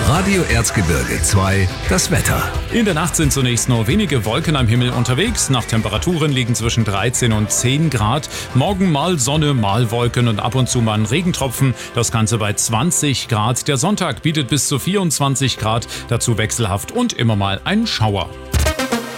Radio Erzgebirge 2, das Wetter. In der Nacht sind zunächst nur wenige Wolken am Himmel unterwegs. Nachttemperaturen liegen zwischen 13 und 10 Grad. Morgen mal Sonne, mal Wolken und ab und zu mal ein Regentropfen. Das Ganze bei 20 Grad. Der Sonntag bietet bis zu 24 Grad. Dazu wechselhaft und immer mal ein Schauer.